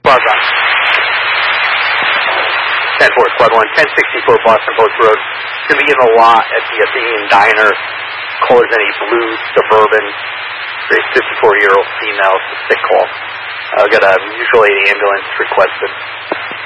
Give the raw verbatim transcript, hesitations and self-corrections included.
Squad one. ten four, Squad one. ten sixty-four Boston Post Road. Going to be getting a lot at the Athenian Diner. Colors in a blue Suburban. Great fifty-four-year-old female. It's a sick call. I've got a mutual aid ambulance requested.